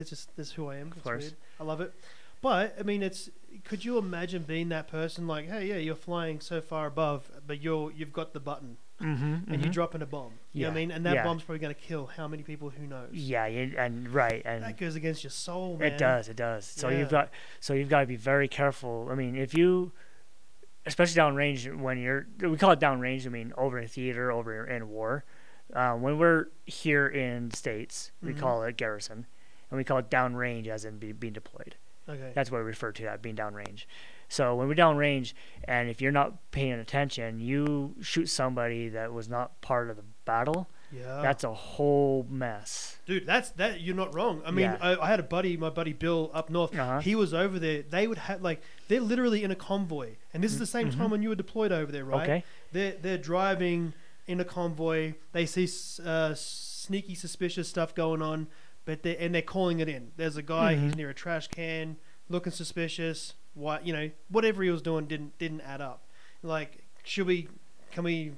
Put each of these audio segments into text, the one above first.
It's just this is who I am. Of It's course. weird. I love it. But I mean, it's. Could you imagine being that person? Like, hey, yeah, you're flying so far above, but you've got the button, and you're dropping a bomb. You know what I Yeah, mean? And that yeah. bomb's probably going to kill how many people? Who knows? Yeah, and That goes against your soul, man. it does. So Yeah. you've got to be very careful. I mean, if you, especially downrange, we call it downrange. I mean, over in theater, over in war. When we're here in the States, we call it garrison, and we call it downrange as in being deployed. Okay. That's what we refer to that being downrange. So when we're downrange, and if you're not paying attention, you shoot somebody that was not part of the battle. Yeah. That's a whole mess. Dude, that you're not wrong. I mean, Yeah. I had a buddy, my buddy Bill up north. Uh-huh. He was over there. They would have they're literally in a convoy, and this is the same time when you were deployed over there, right? Okay. They're driving in a convoy. They see sneaky, suspicious stuff going on, but they're calling it in. There's a guy. He's near a trash can, looking suspicious. Whatever he was doing didn't add up. Like, can we?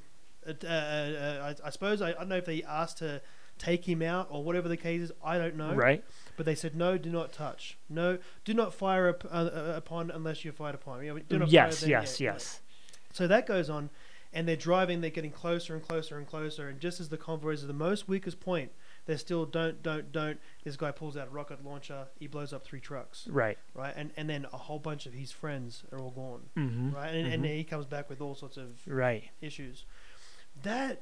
I suppose I don't know if they asked to take him out or whatever the case is. I don't know. Right. But they said no, do not touch. No, do not fire upon unless you're fired upon. Do not Yes. fire then, Yes. So that goes on, and they're driving. They're getting closer and closer and closer. And just as the convoy is at the most weakest point, they're still don't. This guy pulls out a rocket launcher. He blows up 3 trucks. Right. Right, and then a whole bunch of his friends are all gone. Mm-hmm. Right, and he comes back with all sorts of Right. issues. That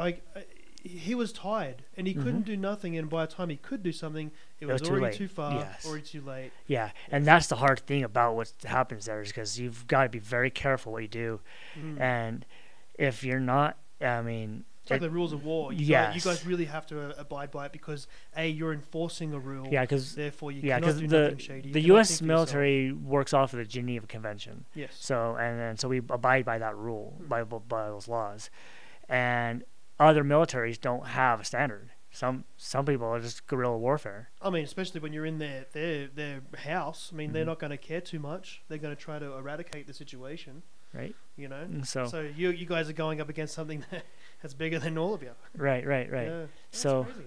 he was tired and he couldn't do nothing, and by the time he could do something, it was too already late. too far, Yes. already too late. Yeah, and that's the hard thing about what happens there, is because you've got to be very careful what you do, and if you're not, I mean, It's like the rules of war. You Yes. guys really have to abide by it, because you're enforcing a rule. yeah, because Therefore, you yeah, cannot because do the nothing shady. the You cannot U.S. think for yourself. military works off of the Geneva Convention, Yes. so we abide by that rule, by those laws, and other militaries don't have a standard. Some people are just guerrilla warfare. I mean, especially when you're in their house. I mean, they're not going to care too much. They're going to try to eradicate the situation. Right. You know. And so you guys are going up against something that's bigger than all of you. right. Yeah, that's So crazy.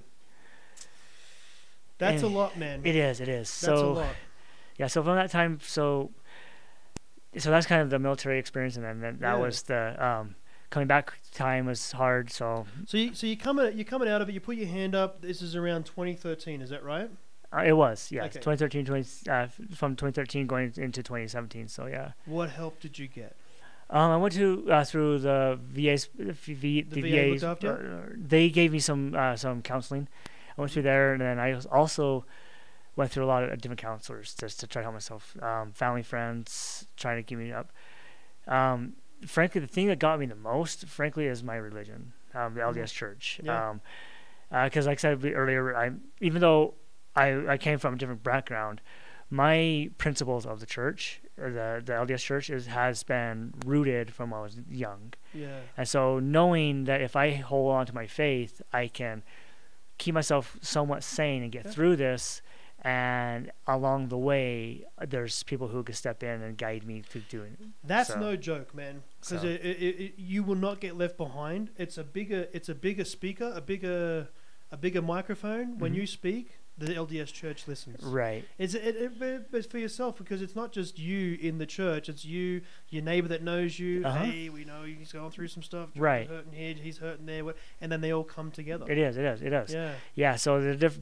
That's a and lot, man. it is. That's So a lot. yeah. So from that time, so that's kind of the military experience, and then that Yeah. was the coming back time was hard. So So you're coming out of it. You put your hand up. This is around 2013. Is that right? it was, yes, Okay. 2013, from 2013 going into 2017. So yeah. What help did you get? I went to through the VA's, the VA looked after they gave me some counseling. I went through there, and then I also went through a lot of different counselors just to try to help myself. Family, friends, trying to keep me up. Frankly, the thing that got me the most, frankly, is my religion, the LDS Church. Yeah. Because like I said earlier, even though I came from a different background, my principles of the church, or the LDS Church, has been rooted from when I was young. Yeah. And so knowing that if I hold on to my faith, I can keep myself somewhat sane and get through this, and along the way, there's people who can step in and guide me to doing it. That's So- no joke, man. Because So- you will not get left behind. It's a bigger speaker, a bigger microphone. When you speak, the LDS Church listens. Right. It's for yourself, because it's not just you in the church. It's you, your neighbor that knows you. Uh-huh. Hey, we know he's going through some stuff. Right. Hurting here, he's hurting there, and then they all come together. It is. Yeah. Yeah. So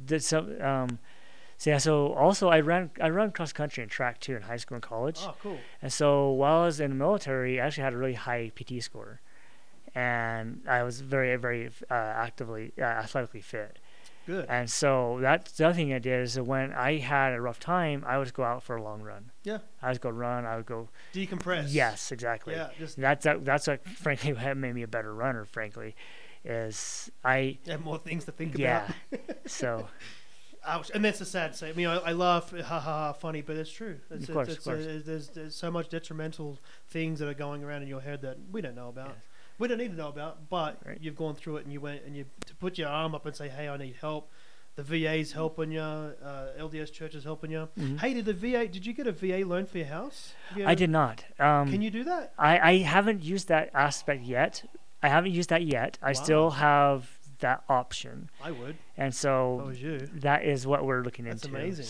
so also I ran cross country and track too in high school and college. Oh, cool. And so while I was in the military, I actually had a really high PT score, and I was very, very actively athletically fit. Good. And so that's the other thing I did, is that when I had a rough time, I would just go out for a long run. Yeah. I would go run. I would go. Decompress. Yes, exactly. Yeah. Just That's what frankly what made me a better runner. Frankly, is I. have more things to think Yeah. about. So. Ouch. And that's a sad say. I mean, I laugh, ha ha ha, funny, but it's true. Of course. There's so much detrimental things that are going around in your head that we don't know about. Yes. We don't need to know about, but Right. you've gone through it, and you went and you to put your arm up and say, "Hey, I need help." The VA's helping you. LDS Church is helping you. Mhm. Hey, did you get a VA loan for your house? I did not. Can you do that? I haven't used that aspect yet. I haven't used that yet. I Wow. still have that option. I would. And If I so was you. that is what we're looking That's into. amazing.